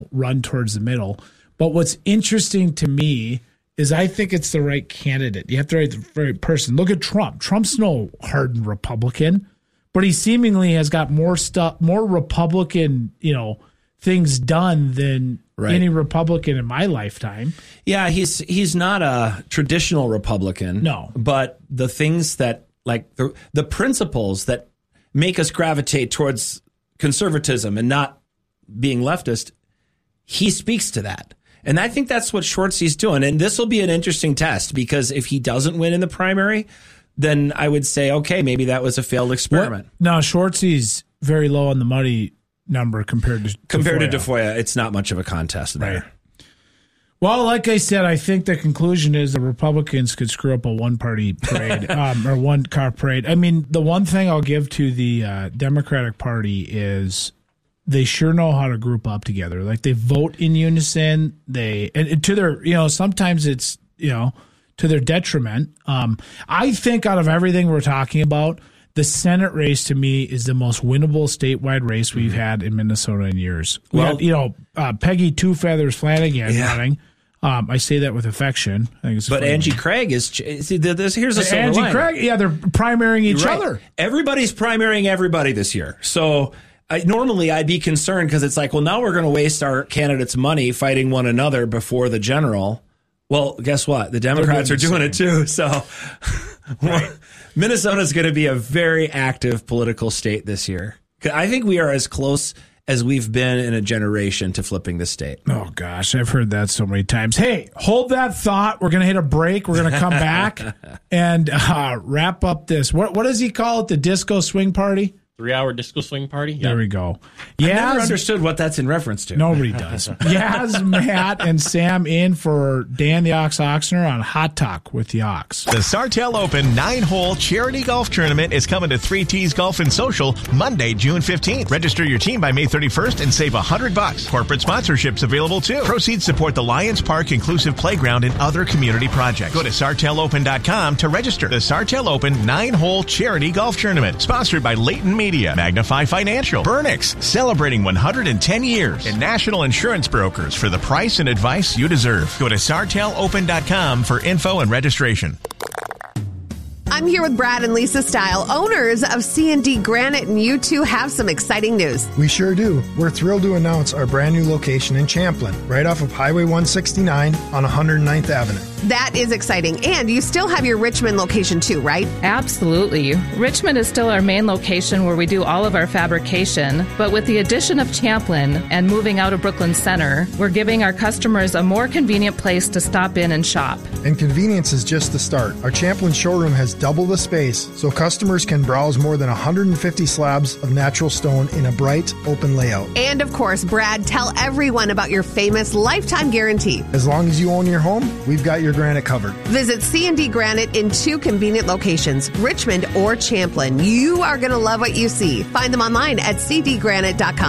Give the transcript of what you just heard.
run towards the middle. But what's interesting to me is I think it's the right candidate. You have to write the right person. Look at Trump. Trump's no hardened Republican, but he seemingly has got more Republican, things done than any Republican in my lifetime. Yeah, he's not a traditional Republican. No. But the things that, like the principles that make us gravitate towards conservatism and not being leftist, he speaks to that. And I think that's what Schwartz's doing. And this will be an interesting test, because if he doesn't win in the primary, then I would say, okay, maybe that was a failed experiment. Now, Schwartz's very low on the money number compared to DeFoya. It's not much of a contest there. Right. Well, like I said, I think the conclusion is the Republicans could screw up a one-party parade or one-car parade. I mean, the one thing I'll give to the Democratic Party is they sure know how to group up together. Like, they vote in unison. And to their, sometimes it's, to their detriment. I think out of everything we're talking about, the Senate race to me is the most winnable statewide race we've had in Minnesota in years. Well, we had, Peggy Two Feathers Flanagan running. I say that with affection. I think it's but Angie Craig is. Here's a silver Angie line. Craig. Yeah, they're primarying each other. Everybody's primarying everybody this year. So normally I'd be concerned, because it's like, well, now we're going to waste our candidates' money fighting one another before the general. Well, guess what? The Democrats are doing it too. So Minnesota's going to be a very active political state this year. I think we are as close as we've been in a generation to flipping the state. Oh, gosh, I've heard that so many times. Hey, hold that thought. We're going to hit a break. We're going to come back and wrap up this. What does he call it? The disco swing party? 3-hour disco swing party? Yeah. There we go. I never understood what that's in reference to. Nobody does. Yaz, Matt, and Sam in for Dan the Ox Oxner on Hot Talk with the Ox. The Sartell Open 9-hole charity golf tournament is coming to 3T's Golf and Social Monday, June 15th. Register your team by May 31st and save $100. Corporate sponsorships available too. Proceeds support the Lions Park Inclusive Playground and other community projects. Go to SartellOpen.com to register. The Sartell Open 9-hole charity golf tournament, sponsored by Leighton Media, Magnify Financial, Burnix, celebrating 110 years, and National Insurance Brokers for the price and advice you deserve. Go to SartellOpen.com for info and registration. I'm here with Brad and Lisa Style, owners of C&D Granite, and you two have some exciting news. We sure do. We're thrilled to announce our brand new location in Champlin, right off of Highway 169 on 109th Avenue. That is exciting. And you still have your Richmond location too, right? Absolutely. Richmond is still our main location where we do all of our fabrication, but with the addition of Champlin and moving out of Brooklyn Center, we're giving our customers a more convenient place to stop in and shop. And convenience is just the start. Our Champlin showroom has double the space, so customers can browse more than 150 slabs of natural stone in a bright, open layout. And of course, Brad, tell everyone about your famous lifetime guarantee. As long as you own your home, we've got your granite covered. Visit C&D Granite in 2 convenient locations, Richmond or Champlin. You are going to love what you see. Find them online at cdgranite.com.